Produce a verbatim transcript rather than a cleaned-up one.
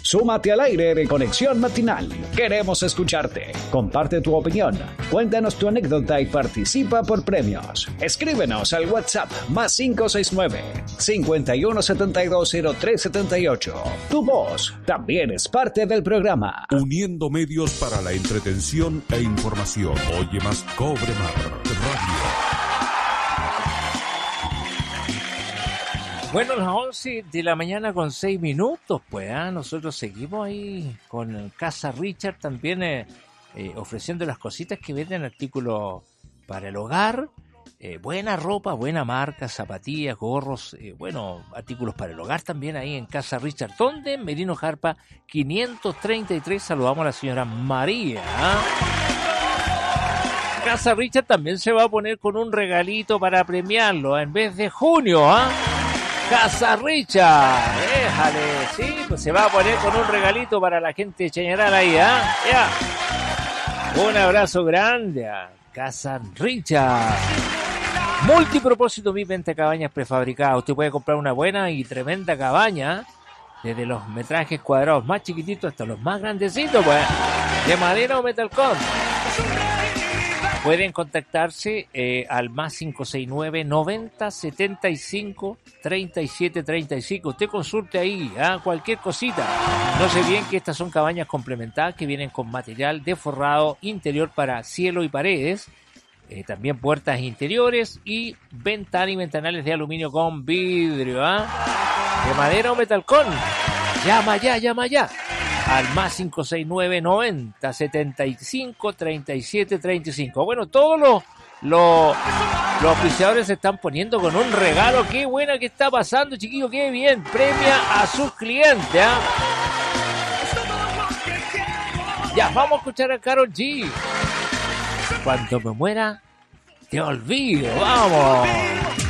Súmate al aire de Conexión Matinal. Queremos escucharte. Comparte tu opinión. Cuéntanos tu anécdota y participa por premios. Escríbenos al WhatsApp más cinco seis nueve, cincuenta y uno setenta y dos cero tres setenta y ocho. Tu voz también es parte del programa. Uniendo medios para la entretención e información. Oye más, cobre más. Radio. Bueno, las once de la mañana con seis minutos, pues, ¿eh? Nosotros seguimos ahí con Casa Richard también eh, eh, ofreciendo las cositas que venden, artículos para el hogar, eh, buena ropa, buena marca, zapatillas, gorros, eh, bueno, artículos para el hogar también ahí en Casa Richard, donde en Merino Jarpa quinientos treinta y tres. Saludamos a la señora María. Casa Richard también se va a poner con un regalito para premiarlo en vez de junio, ¿ah? ¿eh? Casa Richard, déjale, sí, pues se va a poner con un regalito para la gente de Chañaral ahí, ¿ah? ¿eh? Ya. Un abrazo grande a Casa Richard. Multipropósito, mi venta cabañas prefabricadas. Usted puede comprar una buena y tremenda cabaña, desde los metrajes cuadrados más chiquititos hasta los más grandecitos, pues, de madera o metalcón. Pueden contactarse eh, al más cinco seis nueve, noventa, setenta y cinco, treinta y siete, treinta y cinco. Usted consulte ahí, ¿eh? Cualquier cosita. No sé bien que estas son cabañas complementadas que vienen con material de forrado interior para cielo y paredes. Eh, también puertas interiores y ventanas y ventanales de aluminio con vidrio, ¿eh? De madera o metalcón. Llama ya, llama ya. Al más cinco seis nueve, noventa, setenta y cinco, treinta y siete, treinta y cinco. Bueno, todos los, los, los auspiciadores se están poniendo con un regalo. Qué buena que está pasando, chiquillos, qué bien. Premia a sus clientes, ¿eh? Ya, vamos a escuchar a Karol G. Cuando me muera, te olvido. ¡Vamos!